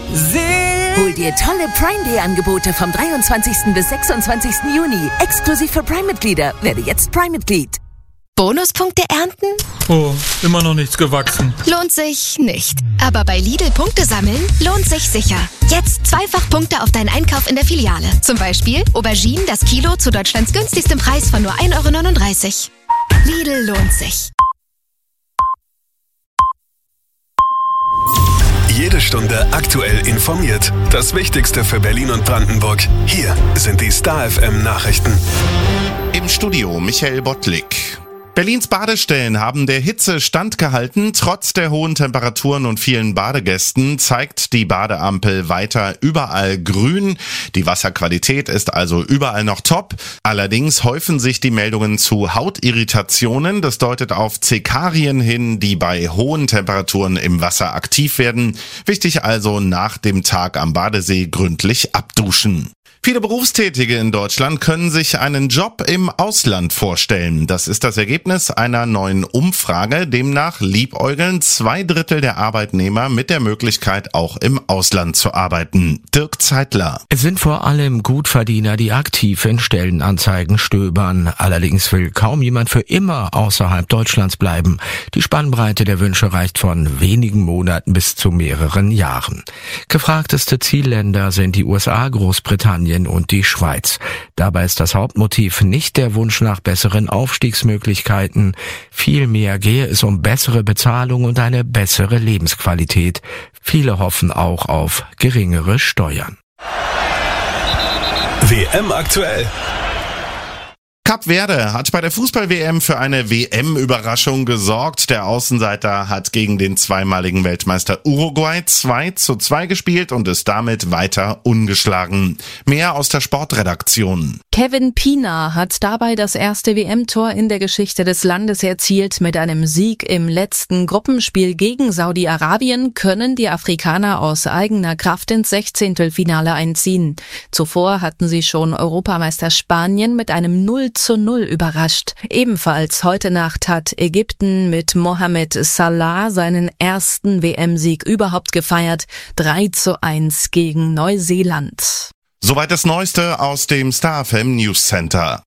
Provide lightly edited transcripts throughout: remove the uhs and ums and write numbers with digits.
Hol dir tolle Prime-Day-Angebote vom 23. bis 26. Juni. Exklusiv für Prime-Mitglieder. Werde jetzt Prime-Mitglied. Bonuspunkte ernten? Oh, immer noch nichts gewachsen. Lohnt sich nicht. Aber bei Lidl Punkte sammeln lohnt sich sicher. Jetzt zweifach Punkte auf deinen Einkauf in der Filiale. Zum Beispiel Auberginen das Kilo zu Deutschlands günstigstem Preis von nur 1,39 €. Lidl lohnt sich. Jede Stunde aktuell informiert. Das Wichtigste für Berlin und Brandenburg. Hier sind die Star FM Nachrichten. Im Studio Michael Bottlik. Berlins Badestellen haben der Hitze standgehalten. Trotz der hohen Temperaturen und vielen Badegästen zeigt die Badeampel weiter überall grün. Die Wasserqualität ist also überall noch top. Allerdings häufen sich die Meldungen zu Hautirritationen. Das deutet auf Zekarien hin, die bei hohen Temperaturen im Wasser aktiv werden. Wichtig also, nach dem Tag am Badesee gründlich abduschen. Viele Berufstätige in Deutschland können sich einen Job im Ausland vorstellen. Das ist das Ergebnis einer neuen Umfrage. Demnach liebäugeln 2/3 der Arbeitnehmer mit der Möglichkeit, auch im Ausland zu arbeiten. Dirk Zeitler. Es sind vor allem Gutverdiener, die aktiv in Stellenanzeigen stöbern. Allerdings will kaum jemand für immer außerhalb Deutschlands bleiben. Die Spannbreite der Wünsche reicht von wenigen Monaten bis zu mehreren Jahren. Gefragteste Zielländer sind die USA, Großbritannien und die Schweiz. Dabei ist das Hauptmotiv nicht der Wunsch nach besseren Aufstiegsmöglichkeiten. Vielmehr gehe es um bessere Bezahlung und eine bessere Lebensqualität. Viele hoffen auch auf geringere Steuern. WM aktuell. Kap Verde hat bei der Fußball-WM für eine WM-Überraschung gesorgt. Der Außenseiter hat gegen den zweimaligen Weltmeister Uruguay 2:2 gespielt und ist damit weiter ungeschlagen. Mehr aus der Sportredaktion. Kevin Pina hat dabei das erste WM-Tor in der Geschichte des Landes erzielt. Mit einem Sieg im letzten Gruppenspiel gegen Saudi-Arabien können die Afrikaner aus eigener Kraft ins 16. einziehen. Zuvor hatten sie schon Europameister Spanien mit einem 0:0 überrascht. Ebenfalls heute Nacht hat Ägypten mit Mohamed Salah seinen ersten WM-Sieg überhaupt gefeiert. 3:1 gegen Neuseeland. Soweit das Neueste aus dem Star FM News Center.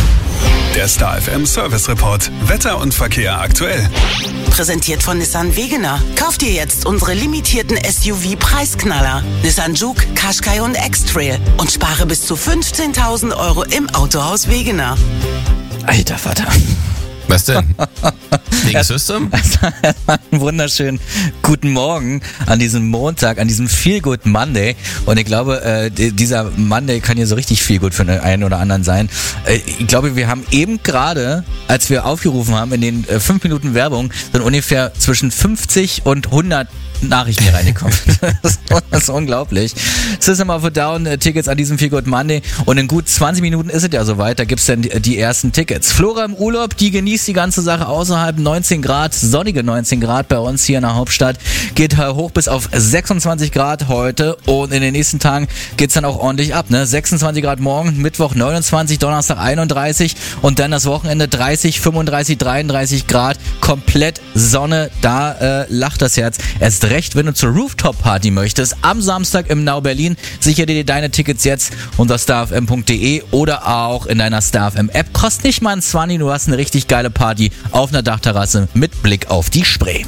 Der Star FM Service Report. Wetter und Verkehr aktuell. Präsentiert von Nissan Wegener. Kauft ihr jetzt unsere limitierten SUV-Preisknaller. Nissan Juke, Qashqai und X-Trail. Und spare bis zu 15.000 € im Autohaus Wegener. Alter Vater. Was denn? Wegen System? Einen wunderschönen guten Morgen an diesem Montag, an diesem Feel Good Monday. Und ich glaube, dieser Monday kann hier so richtig viel gut für den einen oder anderen sein. Ich glaube, wir haben eben gerade, als wir aufgerufen haben, in den 5 Minuten Werbung, sind ungefähr zwischen 50 und 100 Nachrichten hier reingekommen. Das ist unglaublich. System of a Down Tickets an diesem Feel Good Monday. Und in gut 20 Minuten ist es ja soweit. Da gibt's dann die ersten Tickets. Flora im Urlaub, die genießt die ganze Sache außerhalb. 19 Grad, sonnige 19 Grad bei uns hier in der Hauptstadt. Geht hoch bis auf 26 Grad heute. Und in den nächsten Tagen geht's dann auch ordentlich ab. 26 Grad morgen, Mittwoch 29, Donnerstag 31. Und dann das Wochenende 30, 35, 33 Grad. Komplett Sonne. Da lacht das Herz. Erst recht, wenn du zur Rooftop-Party möchtest, am Samstag im Now Berlin, sichere dir deine Tickets jetzt unter starfm.de oder auch in deiner StarFM-App. Kostet nicht mal ein 20, du hast eine richtig geile Party auf einer Dachterrasse mit Blick auf die Spree.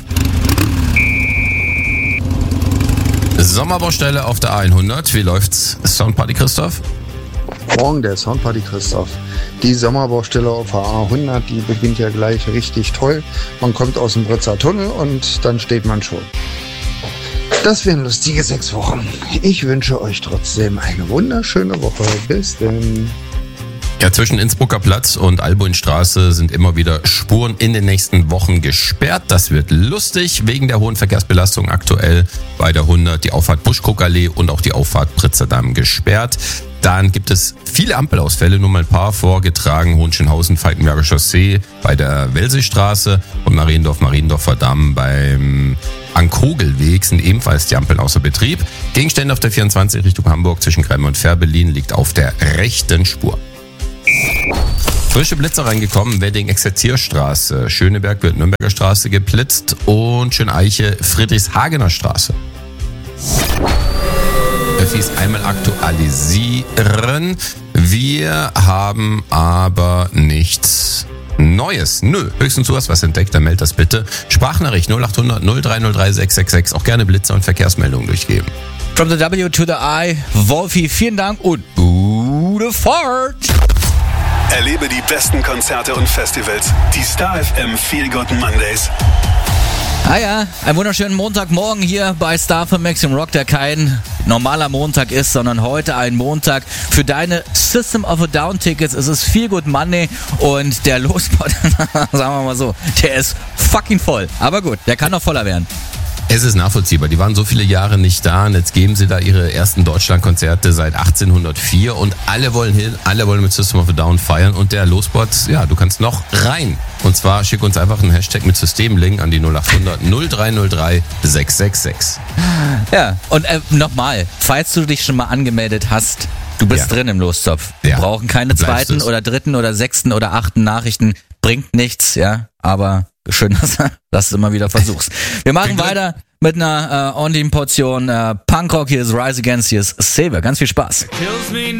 Sommerbaustelle auf der A100. Wie läuft's? Soundparty Christoph? Morgen der Soundparty Christoph. Die Sommerbaustelle auf der A100, die beginnt ja gleich richtig toll. Man kommt aus dem Britzer Tunnel und dann steht man schon. Das wären lustige 6 Wochen. Ich wünsche euch trotzdem eine wunderschöne Woche. Bis denn. Ja, zwischen Innsbrucker Platz und Albuinstraße sind immer wieder Spuren in den nächsten Wochen gesperrt. Das wird lustig wegen der hohen Verkehrsbelastung aktuell bei der 100. Die Auffahrt Buschkrugallee und auch die Auffahrt Pritzerdamm gesperrt. Dann gibt es viele Ampelausfälle, nur mal ein paar vorgetragen. Hohenschönhausen, Falkenberger Chaussee bei der Welsestraße und Mariendorfer Damm beim Ankogelweg sind ebenfalls die Ampeln außer Betrieb. Gegenstände auf der 24 Richtung Hamburg zwischen Kremmer und Fährberlin liegt auf der rechten Spur. Frische Blitze reingekommen, Wedding-Exerzierstraße, Schöneberg wird Nürnberger Straße geblitzt und Schöneiche Friedrichshagener Straße. Selfies einmal aktualisieren. Wir haben aber nichts Neues. Nö, höchstens du hast was entdeckt, dann meld das bitte. Sprachnachricht 0800 0303 666. Auch gerne Blitzer und Verkehrsmeldungen durchgeben. From the W to the I, Wolfi, vielen Dank und gute Fahrt. Erlebe die besten Konzerte und Festivals. Die Star FM Feel Good Mondays. Ah ja, einen wunderschönen Montagmorgen hier bei Star FM Maximum Rock, der kein normaler Montag ist, sondern heute ein Montag für deine System of a Down Tickets. Es ist Feel Good Monday und der Lospot, sagen wir mal so, der ist fucking voll. Aber gut, der kann noch voller werden. Es ist nachvollziehbar. Die waren so viele Jahre nicht da und jetzt geben sie da ihre ersten Deutschlandkonzerte seit 1804 und alle wollen hin, alle wollen mit System of a Down feiern und der Lospot, ja, du kannst noch rein. Und zwar schick uns einfach einen Hashtag mit Systemlink an die 0800 0303 666. Ja, und nochmal, falls du dich schon mal angemeldet hast, du bist drin im Lostopf. Wir brauchen keine zweiten oder dritten oder sechsten oder achten Nachrichten. Bringt nichts, ja, aber schön, dass du immer wieder versuchst. Wir machen weiter mit einer ordentlichen Portion Punkrock. Hier ist Rise Against, hier ist Saber. Ganz viel Spaß.